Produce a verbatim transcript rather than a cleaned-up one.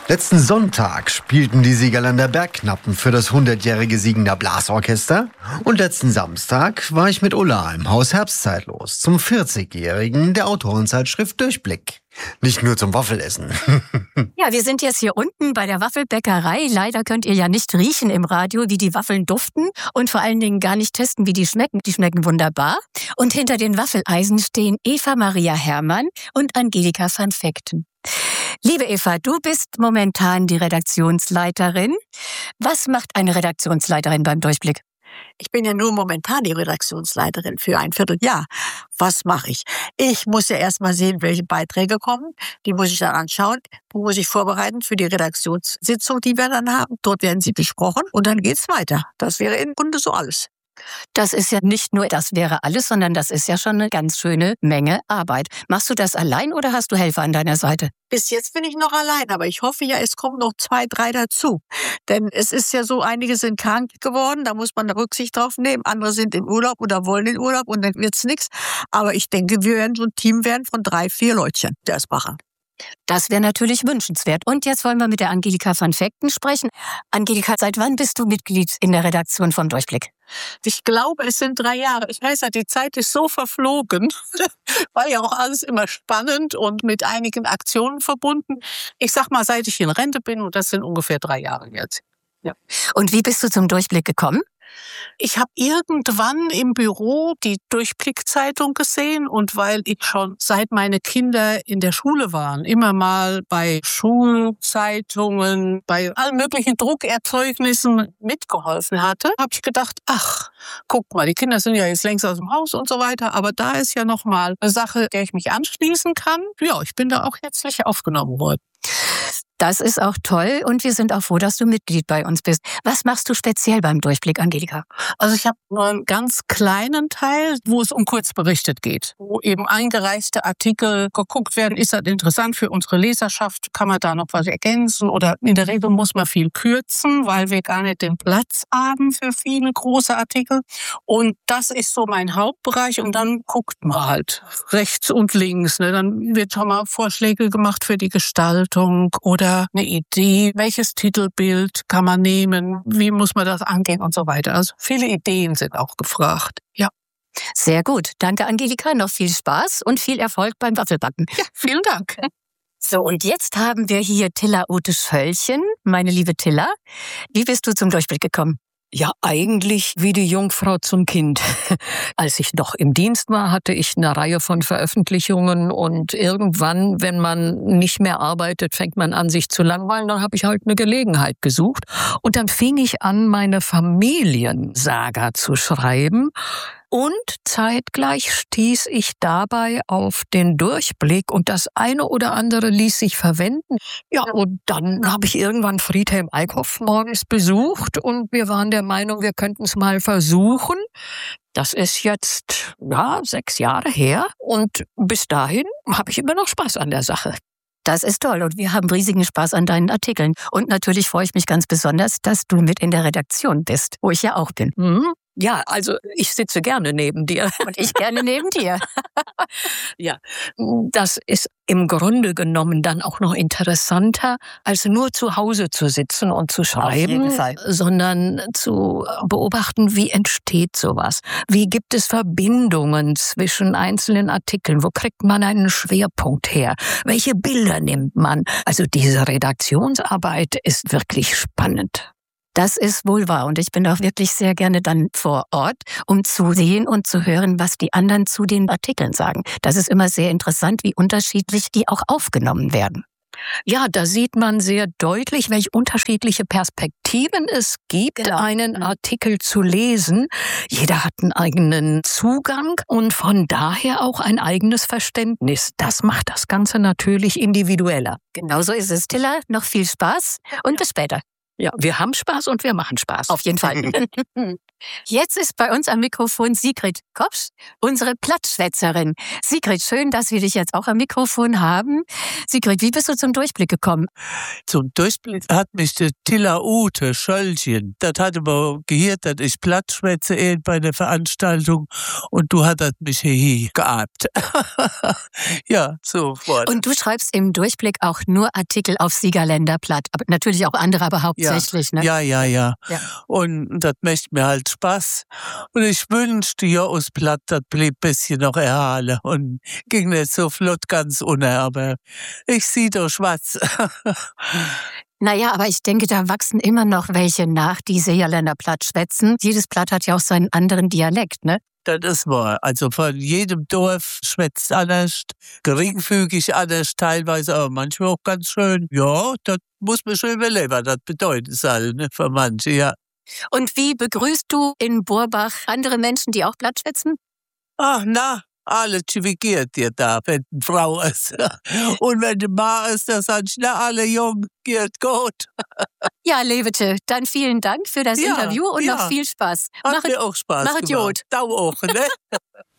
Letzten Sonntag spielten die Siegerländer Bergknappen für das hundertjährige Siegener Blasorchester. Und letzten Samstag war ich mit Ulla im Haus Herbstzeitlos zum vierzigjährigen der Autorenzeitschrift Durchblick. Nicht nur zum Waffelessen. Ja, wir sind jetzt hier unten bei der Waffelbäckerei. Leider könnt ihr ja nicht riechen im Radio, wie die Waffeln duften und vor allen Dingen gar nicht testen, wie die schmecken. Die schmecken wunderbar. Und hinter den Waffeleisen stehen Eva Maria Herrmann und Angelika van Vechten. Liebe Eva, du bist momentan die Redaktionsleiterin. Was macht eine Redaktionsleiterin beim Durchblick? Ich bin ja nur momentan die Redaktionsleiterin für ein Vierteljahr. Was mache ich? Ich muss ja erstmal sehen, welche Beiträge kommen. Die muss ich dann anschauen. Die muss ich vorbereiten für die Redaktionssitzung, die wir dann haben. Dort werden sie besprochen und dann geht's weiter. Das wäre im Grunde so alles. Das ist ja nicht nur das wäre alles, sondern das ist ja schon eine ganz schöne Menge Arbeit. Machst du das allein oder hast du Helfer an deiner Seite? Bis jetzt bin ich noch allein, aber ich hoffe ja, es kommen noch zwei, drei dazu. Denn es ist ja so, einige sind krank geworden, da muss man da Rücksicht drauf nehmen. Andere sind im Urlaub oder wollen in Urlaub und dann wird's nichts. Aber ich denke, wir werden so ein Team werden von drei, vier Leutchen, der Asbacher. Das wäre natürlich wünschenswert. Und jetzt wollen wir mit der Angelika van Vechten sprechen. Angelika, seit wann bist du Mitglied in der Redaktion vom Durchblick? Ich glaube, es sind drei Jahre. Ich weiß ja, die Zeit ist so verflogen. War ja auch alles immer spannend und mit einigen Aktionen verbunden. Ich sag mal, seit ich in Rente bin, und das sind ungefähr drei Jahre jetzt. Ja. Und wie bist du zum Durchblick gekommen? Ich habe irgendwann im Büro die Durchblick-Zeitung gesehen und weil ich schon seit meine Kinder in der Schule waren, immer mal bei Schulzeitungen, bei allen möglichen Druckerzeugnissen mitgeholfen hatte, habe ich gedacht, ach, guck mal, die Kinder sind ja jetzt längst aus dem Haus und so weiter, aber da ist ja noch mal eine Sache, der ich mich anschließen kann. Ja, ich bin da auch herzlich aufgenommen worden. Das ist auch toll und wir sind auch froh, dass du Mitglied bei uns bist. Was machst du speziell beim Durchblick, Angelika? Also ich habe nur einen ganz kleinen Teil, wo es um Kurzberichtet geht, wo eben eingereichte Artikel geguckt werden, ist das interessant für unsere Leserschaft, kann man da noch was ergänzen oder in der Regel muss man viel kürzen, weil wir gar nicht den Platz haben für viele große Artikel und das ist so mein Hauptbereich und dann guckt man halt rechts und links, ne? Dann wird schon mal Vorschläge gemacht für die Gestaltung oder eine Idee, welches Titelbild kann man nehmen, wie muss man das angehen und so weiter. Also viele Ideen sind auch gefragt. Ja. Sehr gut. Danke, Angelika. Noch viel Spaß und viel Erfolg beim Waffelbacken. Ja, vielen Dank. So, und jetzt haben wir hier Tilla Ute Schöllchen. Meine liebe Tilla, wie bist du zum Durchblick gekommen? Ja, eigentlich wie die Jungfrau zum Kind. Als ich noch im Dienst war, hatte ich eine Reihe von Veröffentlichungen und irgendwann, wenn man nicht mehr arbeitet, fängt man an, sich zu langweilen. Dann habe ich halt eine Gelegenheit gesucht und dann fing ich an, meine Familiensaga zu schreiben. Und zeitgleich stieß ich dabei auf den Durchblick und das eine oder andere ließ sich verwenden. Ja, und dann habe ich irgendwann Friedhelm Eickhoff morgens besucht und wir waren der Meinung, wir könnten es mal versuchen. Das ist jetzt, ja, sechs Jahre her und bis dahin habe ich immer noch Spaß an der Sache. Das ist toll und wir haben riesigen Spaß an deinen Artikeln. Und natürlich freue ich mich ganz besonders, dass du mit in der Redaktion bist, wo ich ja auch bin. Mhm. Ja, also ich sitze gerne neben dir. Und ich gerne neben dir. Ja, das ist im Grunde genommen dann auch noch interessanter, als nur zu Hause zu sitzen und zu schreiben, sondern zu beobachten, wie entsteht sowas? Wie gibt es Verbindungen zwischen einzelnen Artikeln? Wo kriegt man einen Schwerpunkt her? Welche Bilder nimmt man? Also diese Redaktionsarbeit ist wirklich spannend. Das ist wohl wahr und ich bin auch wirklich sehr gerne dann vor Ort, um zu sehen und zu hören, was die anderen zu den Artikeln sagen. Das ist immer sehr interessant, wie unterschiedlich die auch aufgenommen werden. Ja, da sieht man sehr deutlich, welche unterschiedliche Perspektiven es gibt, genau. Einen Artikel zu lesen. Jeder hat einen eigenen Zugang und von daher auch ein eigenes Verständnis. Das macht das Ganze natürlich individueller. Genauso ist es, Tilla. Noch viel Spaß und bis später. Ja, wir haben Spaß und wir machen Spaß. Auf jeden Fall. Jetzt ist bei uns am Mikrofon Sigrid Kopsch, unsere Plattschwätzerin. Sigrid, schön, dass wir dich jetzt auch am Mikrofon haben. Sigrid, wie bist du zum Durchblick gekommen? Zum Durchblick hat mich der Tilla Ute Schöllchen, das hatte man gehört, dass ich Plattschwätze eben bei der Veranstaltung und du hattest mich hier geabt. Ja, sofort. Und du schreibst im Durchblick auch nur Artikel auf Siegerländer Platt, aber natürlich auch andere, aber hauptsächlich, ja. ne? Ja, ja, ja, ja. Und das macht mir halt Spaß. Und ich wünschte, ja, aus Platt, das blieb ein bisschen noch erhalten und ging nicht so flott ganz unter, aber ich sehe doch schwarz. Naja, aber ich denke, da wachsen immer noch welche nach, die Siegerländer Platt schwätzen. Jedes Platt hat ja auch seinen anderen Dialekt, ne? Das ist wahr. Also von jedem Dorf schwätzt anders, geringfügig anders, teilweise, aber manchmal auch ganz schön. Ja, das muss man schon überleben, was das bedeutet soll, ne, für manche, ja. Und wie begrüßt du in Burbach andere Menschen, die auch Platt schwätzen? Ach, na, alle wie dir da, wenn eine Frau ist. Und wenn der Mann ist, dann sag ich, na, alle jung, geht gut. Ja, Levete, dann vielen Dank für das ja, Interview und ja. noch viel Spaß. Hat Machet, mir auch Spaß machet gemacht. Jod. Dau auch, ne?